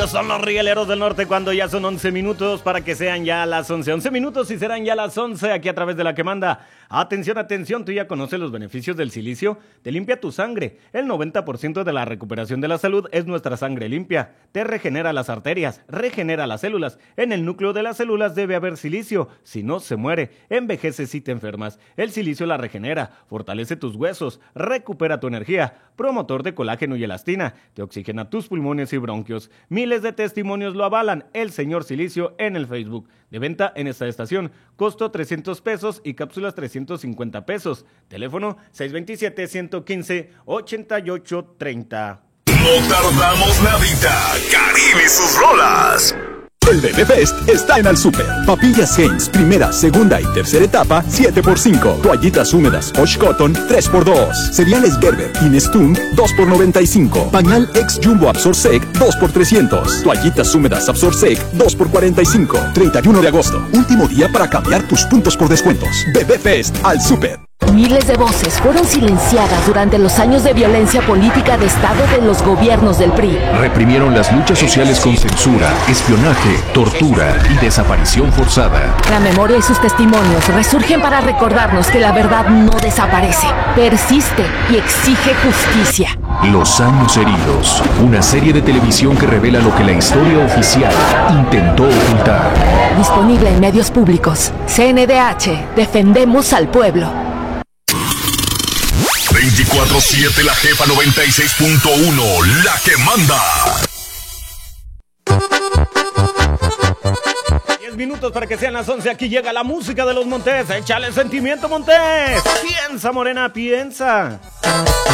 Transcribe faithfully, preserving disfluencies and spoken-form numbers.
Ellos son los Rieleros del Norte cuando ya son once minutos para que sean ya las once. once minutos y serán ya las once aquí a través de La que Manda. Atención, atención, tú ya conoces los beneficios del silicio. Te limpia tu sangre. El noventa por ciento de la recuperación de la salud es nuestra sangre limpia. Te regenera las arterias, regenera las células. En el núcleo de las células debe haber silicio. Si no, se muere. Envejeces si te enfermas. El silicio la regenera, fortalece tus huesos, recupera tu energía. Promotor de colágeno y elastina. Te oxigena tus pulmones y bronquios. Miles de testimonios lo avalan. El señor Silicio en el Facebook. De venta en esta estación. Costo trescientos pesos y cápsulas trescientos cincuenta pesos. Teléfono seis dos siete, uno uno cinco, ocho ocho tres cero. No tardamos nadita. Caribe y sus rolas. El Bebé Fest está en Al Super. Papillas Heinz, primera, segunda y tercera etapa, siete por cinco. Toallitas húmedas Osh Cotton, tres por dos. Cereales Gerber, Inestun, dos por noventa y cinco. Pañal Ex Jumbo Absorsec, dos por trescientos. Toallitas húmedas Absorsec, dos por cuarenta y cinco. treinta y uno de agosto, último día para cambiar tus puntos por descuentos. Bebé Fest, Al Super. Miles de voces fueron silenciadas durante los años de violencia política de Estado de los gobiernos del P R I. Reprimieron las luchas sociales con censura, espionaje, tortura y desaparición forzada. La memoria y sus testimonios resurgen para recordarnos que la verdad no desaparece, persiste y exige justicia. Los años heridos, una serie de televisión que revela lo que la historia oficial intentó ocultar. Disponible en medios públicos. C N D H, defendemos al pueblo. veinticuatro siete La Jefa noventa y seis punto uno, la que manda. diez minutos para que sean las once. Aquí llega la música de los Montes. Échale sentimiento, Montes. Piensa, morena, piensa.